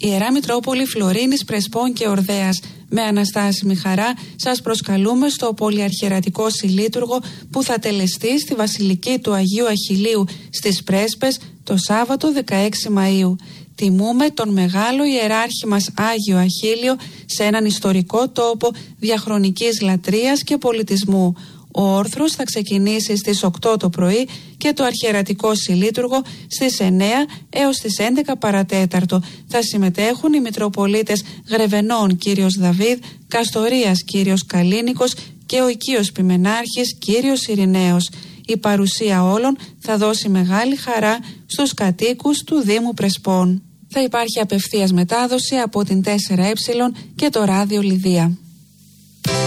Ιερά Μητρόπολη Φλωρίνης, Πρεσπών και Ορδέας, με αναστάσιμη χαρά σας προσκαλούμε στο πολυαρχιερατικό συλλήτουργο που θα τελεστεί στη Βασιλική του Αγίου Αχιλλείου στις Πρέσπες το Σάββατο 16 Μαΐου. Τιμούμε τον μεγάλο ιεράρχη μας Άγιο Αχίλλειο σε έναν ιστορικό τόπο διαχρονικής λατρείας και πολιτισμού. Ο όρθρος θα ξεκινήσει στις 8 το πρωί και το αρχιερατικό συλλήτουργο στις 9 έως τις 11 παρατέταρτο. Θα συμμετέχουν οι Μητροπολίτες Γρεβενών κύριος Δαβίδ, Καστορίας κύριος Καλίνικος και ο οικείος Πιμενάρχης κύριος Ειρηναίος. Η παρουσία όλων θα δώσει μεγάλη χαρά στους κατοίκους του Δήμου Πρεσπών. Θα υπάρχει απευθείας μετάδοση από την 4Ε και το ράδιο Λιδία.